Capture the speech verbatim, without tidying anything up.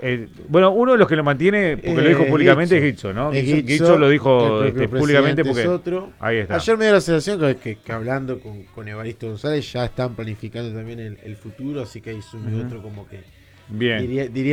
Eh, bueno, uno de los que lo mantiene, porque lo Eh, dijo públicamente, Guizzo. es Guizzo, ¿no? Es Guizzo, Guizzo, Guizzo lo el dijo propio este, públicamente presidente porque... es otro. Ahí está. Ayer me dio la sensación que, que- que hablando con, con Evaristo González ya están planificando también el, el futuro, así que ahí sume Ujú. otro como que Bien. diría, diría